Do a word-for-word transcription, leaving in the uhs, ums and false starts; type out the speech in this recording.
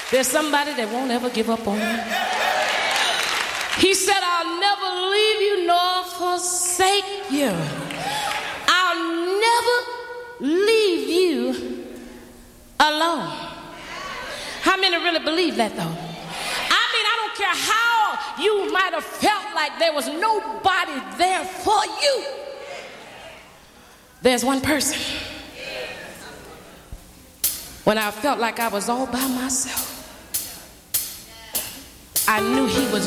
There's somebody that won't ever give up on you. He said, I'll never leave you nor forsake you. I'll never leave you alone. How many really believe that though? I mean, I don't care how you might have felt like there was nobody there for you. There's one person. When I felt like I was all by myself, I knew he was